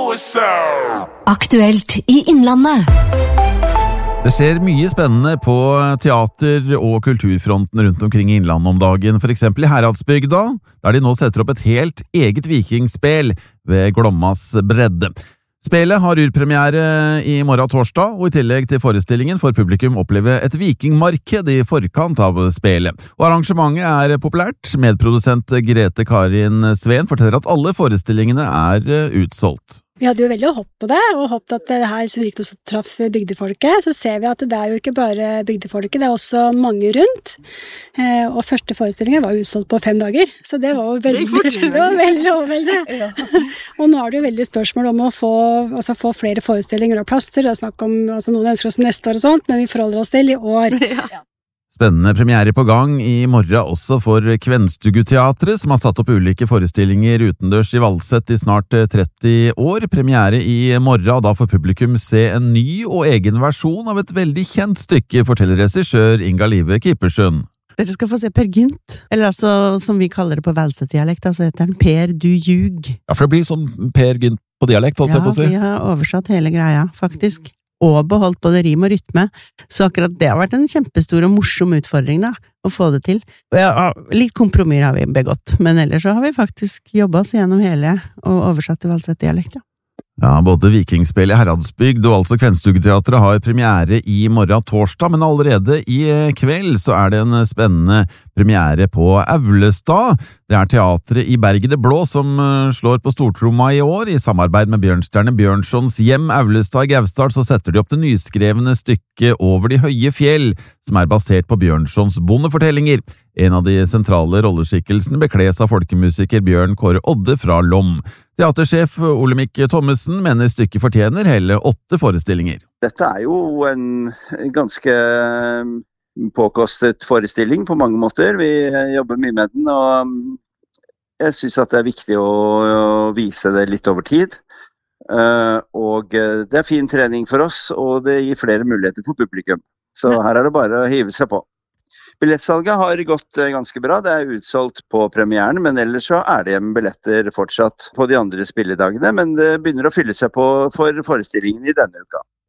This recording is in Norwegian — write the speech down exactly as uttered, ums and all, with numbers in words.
Aktuelt i Innlandet. Det skjer mye spennende på teater- og kulturfronten rundt omkring i Innlandet om dagen, for eksempel i Heradsbygda, der de nå setter opp et helt eget vikingspel ved Glommas bredde. Spelet har urpremiere i morgen torsdag, og i tillegg til forestillingen får publikum oppleve et vikingmarked i forkant av spelet. Og arrangementet er populært. Medprodusent Grete Karin Sveen forteller at alle forestillingene er utsolgt. Vi hadde jo veldig håp på det, og håpet at det her som virkelig også traff bygdefolket. Så ser vi at det er jo ikke bare bygdefolket, det er også mange rundt. Eh, og første forestillingen var utsolgt på fem dager, så det var jo veldig, det var veldig overveldende. Og nå er det jo veldig spørsmål om å få, altså få flere forestillinger og plasser. Det er snakk om, altså noen ønsker oss neste år og sånt, men vi forholder oss til i år. Ja. Spennende premiere på gang i morgen også for Kvenstuguteatret, som har satt opp ulike forestillinger utendørs i Valset i snart tretti år. Premiere i morgen, og da får publikum se en ny og egen versjon av et veldig kjent stykke, forteller regissør Inga Live Kippersund. Dere skal få se Per Gynt, eller altså som vi kaller det på Valset-dialekt, altså heter den Per du ljug. Ja, for det blir som Per Gynt på dialekt, holdt jeg på å si. Ja, vi har oversatt hele greia, faktisk. Og beholdt både rim og rytme, så akkurat det har vært en kjempestor og morsom utfordring da, å få det til. Og ja, litt kompromisser har vi begått, men ellers så har vi faktisk jobbet oss gjennom hele og oversatt til Valset-dialekt, ja. Ja, både Vikingspel i Heradsbygd og altså Kvenstuguteatret har premiere i morgen torsdag, men allerede i kveld så er det en spennende premiere på Aulestad. Det er teatret i Berget det Blå som slår på stortromma i år. I samarbeid med Bjørnstjerne Bjørnsons hjem Aulestad i Gausdal så setter de opp det nyskrevne stykket Over de høye fjell, som er basert på Bjørnsons bondefortellinger. En av de sentrale rolleskikkelsene bekles av folkemusiker Bjørn Kåre Odde fra Lom. Teatersjef Olemic Thommessen mener stykket fortjener hele åtte forestillinger. Dette er jo en ganske påkostet forestilling på mange måter. Vi jobber mye med den, og jeg synes at det er viktig å, å vise det litt over tid. Og det er fin trening for oss, og det gir flere muligheter for publikum. Så her er det bare å hive seg på. Billettsalget har gått ganske bra, det er utsolgt på premieren, men ellers så er det billetter fortsatt på de andre spilledagene, men det begynner å fylle seg på for forestillingen i denne uka.